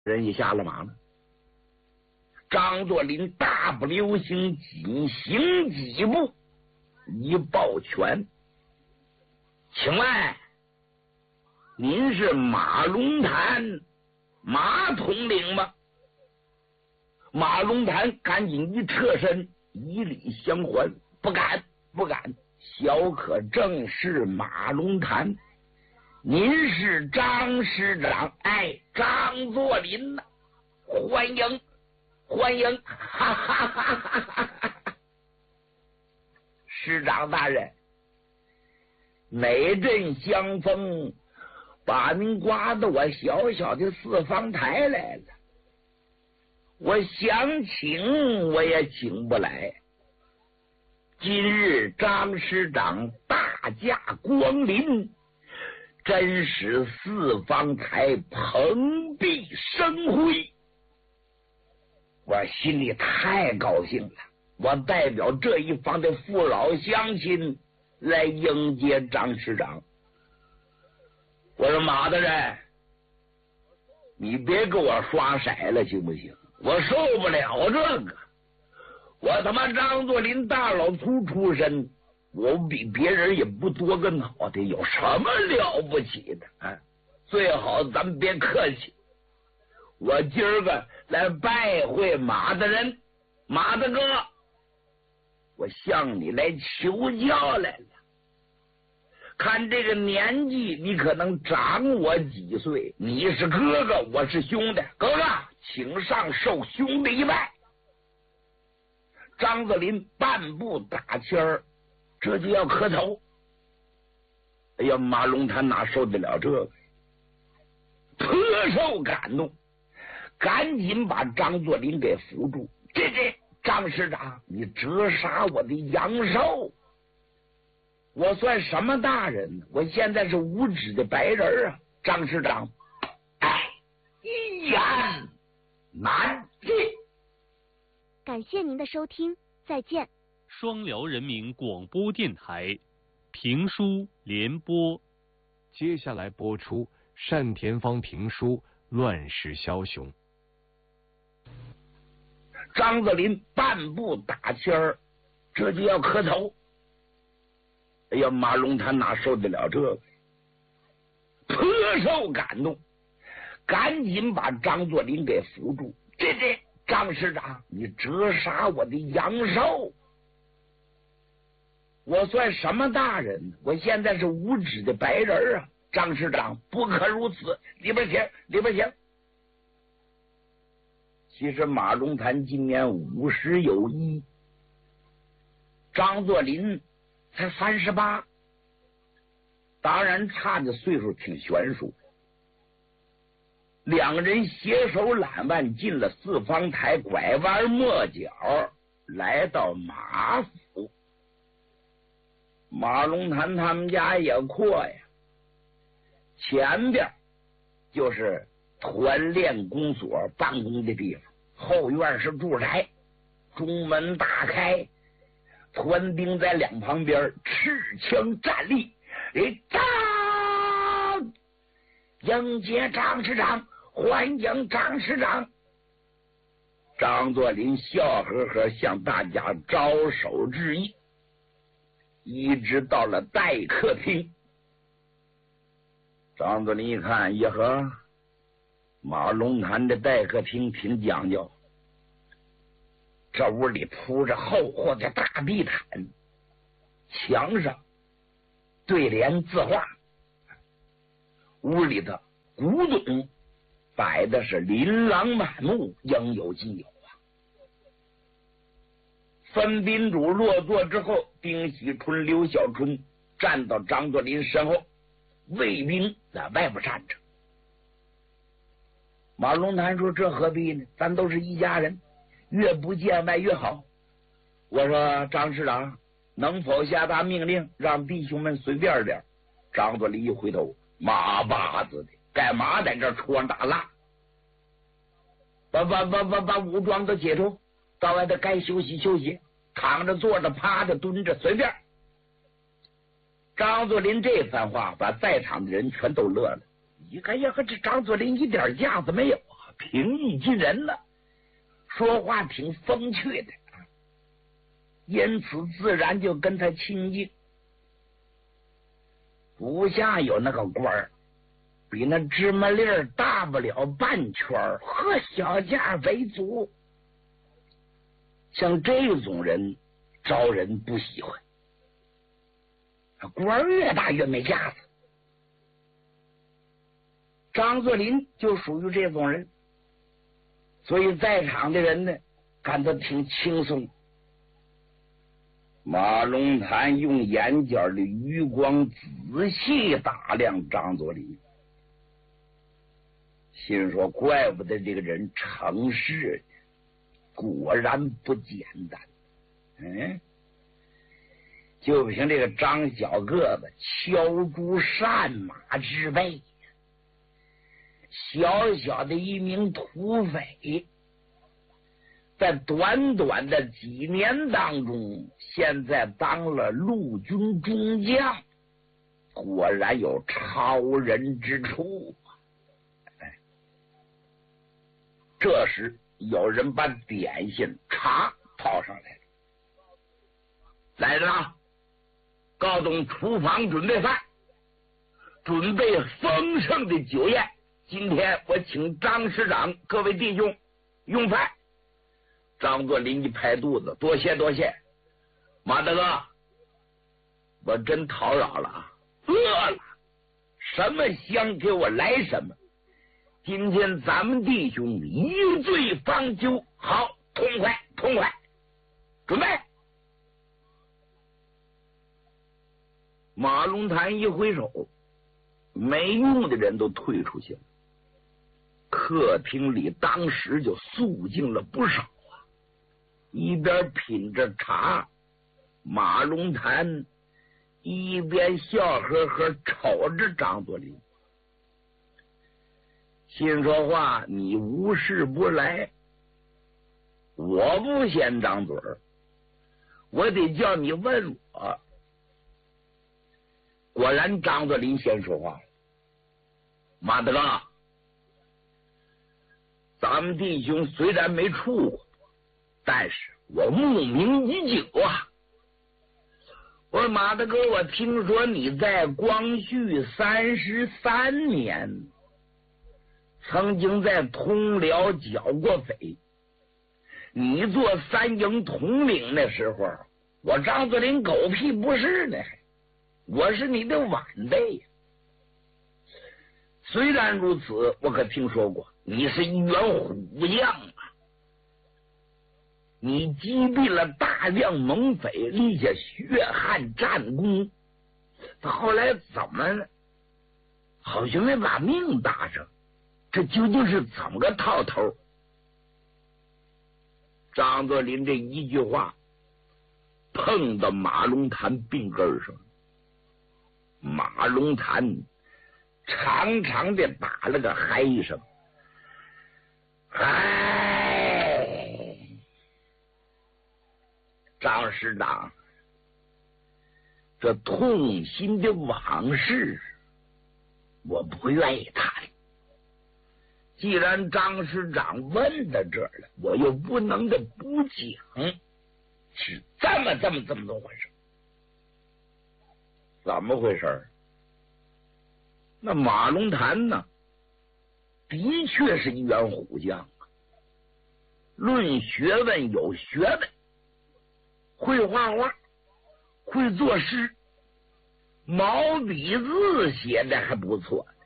人家下了马了。张作霖大步流星，紧行几步，一抱拳：“请问您是马龙潭马统领吗？”马龙潭赶紧一侧身，以礼相还：“不敢，不敢，小可正是马龙潭。您是张师长？哎，张作霖呐，欢迎，欢迎！”哈哈哈哈哈哈！师长大人，哪阵香风把您刮到我小小的四方台来了？我想请我也请不来。今日张师长大驾光临，真使四方台蓬荜生辉，我心里太高兴了。我代表这一方的父老乡亲来迎接张师长。我说马大人，你别给我刷色了行不行？我受不了这个。我他妈张作霖大老粗出身，我比别人也不多个脑袋，有什么了不起的啊？最好咱们别客气。我今儿个来拜会马大人，马大哥，我向你来求教来了。看这个年纪，你可能长我几岁，你是哥哥，我是兄弟。哥哥，请上受兄弟一拜。张作霖半步打签儿，这就要磕头。哎呀，马龙潭哪受得了这个？颇受感动，赶紧把张作霖给扶住。这张师长，你折杀我的阳寿，我算什么大人呢？我现在是无知的白人啊！张师长，哎，一言难尽。 感谢您的收听，再见。 双辽人民广播电台评书联播， 接下来播出单田芳评书《乱世枭雄》。 张作霖半步打签儿，这就要磕头。哎呀，马龙潭哪受得了这个？颇受感动，赶紧把张作霖给扶住。这张师长，你折杀我的阳寿，我算什么大人呢？我现在是无知的白人啊！张师长，不可如此，里边请，里边请。其实马龙潭今年50有1，张作霖才38，当然差的岁数挺悬殊。两个人携手揽腕进了四方台，拐弯抹角来到马府。马龙潭他们家也阔呀，前边就是团练公所办公的地方，后院是住宅，中门大开，团兵在两旁边持枪站立，张迎接张师长，欢迎张师长。张作霖笑呵呵向大家招手致意，一直到了待客厅。张作霖一看，呀呵，马龙潭的待客厅挺讲究，这屋里铺着厚厚的大地毯，墙上对联字画，屋里的古董摆的是琳琅满目，应有尽有啊。分宾主落座之后，丁喜春、刘小春站到张作霖身后，卫兵在外边站着。马龙潭说：“这何必呢？咱都是一家人，越不见外越好。”我说：“张师长，能否下达命令，让弟兄们随便点？”张作霖一回头，马巴子的，干嘛在这戳大蜡？把武装都解除，到外头该休息休息，躺着坐着趴着蹲着随便。张作霖这番话把在场的人全都乐了。你看呀，这张作霖一点架子没有啊！ 平易近人了，说话挺风趣的，因此自然就跟他亲近。不像有那个官儿，比那芝麻粒儿大不了半圈儿，和小家为足。像这种人招人不喜欢，官儿越大越没架子。张作霖就属于这种人，所以在场的人呢感到挺轻松。马龙潭用眼角的余光仔细打量张作霖，心说怪不得这个人成事，果然不简单。就凭这个张小个子敲竹善马之辈，小小的一名土匪，在短短的几年当中，现在当了陆军中将，果然有超人之处。这时有人把点心茶掏上来了，来人啊，告动厨房准备饭，准备丰盛的酒宴。今天我请张师长各位弟兄用饭。张作霖一拍肚子，多谢多谢。马大哥，我真叨扰了啊，饿了，什么香给我来什么。今天咱们弟兄一醉方休，好，痛快痛快，准备。马龙潭一挥手，没用的人都退出去了。客厅里当时就肃静了不少啊，一边品着茶，马龙潭一边笑呵呵瞅着张作霖，心说话，你无事不来，我不先张嘴儿，我得叫你问我。果然张作霖先说话，马大哥，咱们弟兄虽然没处过，但是我慕名已久啊。我说马大哥，我听说你在光绪33年曾经在通辽剿过匪，你做三营统领的时候，我张作霖狗屁不是呢，我是你的晚辈。虽然如此，我可听说过你是一员虎将啊，你击毙了大量猛匪，立下血汗战功，后来怎么好像没把命搭上，这究竟是怎么个套头？张作霖这一句话碰到马龙潭病根上，马龙潭长长的打了个嗨声，哎，张师长，这痛心的往事我不愿意谈，既然张师长问到这儿了，我又不能的不讲，是这么回事。怎么回事？那马龙潭呢，的确是一员虎将，论学问有学问，会画画，会作诗，毛笔字写的还不错。